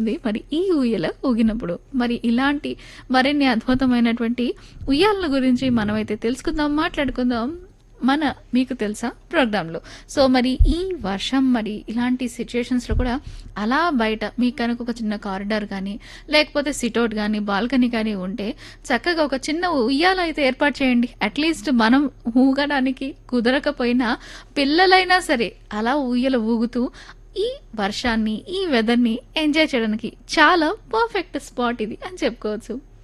ఉంటుంది మరి ఈ ఊయల ఊగినప్పుడు. మరి ఇలాంటి మరిన్ని అద్భుతమైనటువంటి ఉయ్యాలల గురించి మనమైతే తెలుసుకుందాం, మాట్లాడుకుందాం మన మీకు తెలుసా ప్రోగ్రాంలో. సో మరి ఈ వర్షం మరి ఇలాంటి సిచ్యుయేషన్స్లో కూడా అలా బయట మీకు కనుక ఒక చిన్న కారిడార్ కానీ లేకపోతే సిట్అవుట్ కానీ బాల్కనీ కానీ ఉంటే చక్కగా ఒక చిన్న ఉయ్యాల అయితే ఏర్పాటు చేయండి. అట్లీస్ట్ మనం ఊగడానికి కుదరకపోయినా పిల్లలైనా సరే అలా ఊయల ఊగుతూ ఈ వర్షాన్ని ఈ వెదర్ని ఎంజాయ్ చేయడానికి చాలా పర్ఫెక్ట్ స్పాట్ ఇది అని చెప్పుకోవచ్చు.